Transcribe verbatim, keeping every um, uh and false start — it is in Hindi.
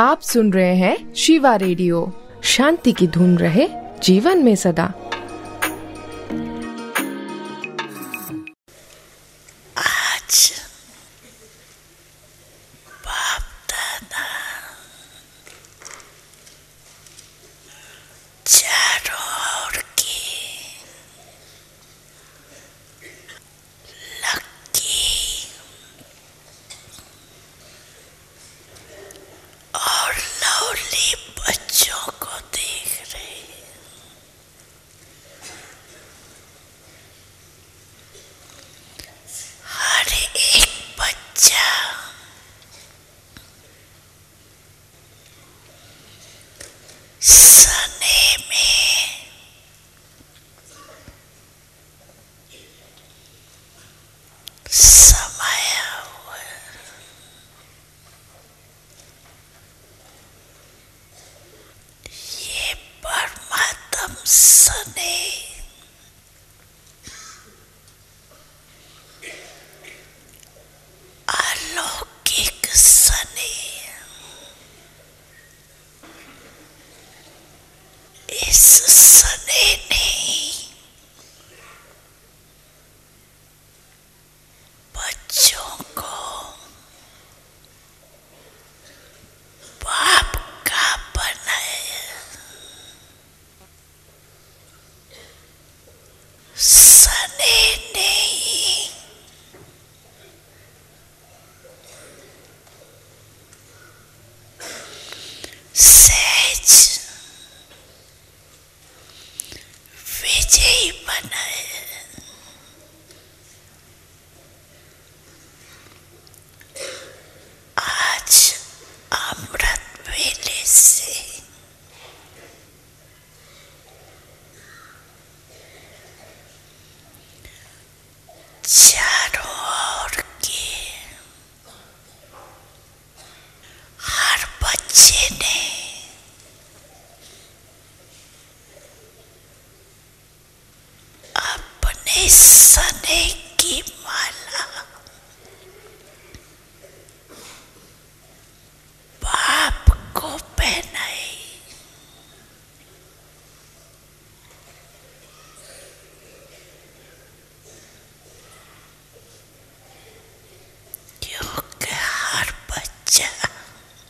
आप सुन रहे हैं शिवा रेडियो। शांति की धुन रहे जीवन में सदा। आज बाप दादा चारों ओर की लकी और लवली बच्चों को देख रहे हैं। हर एक बच्चा सने में समाया हुआ है। ये परमात्म सने अलौकिक सने इस सने ने बच्चों को बाप का बनाया। सने ने ही सहज विजयी बनाया। आज अमृत वेले से चारों ओर के हर बच्चे ने अपने सने की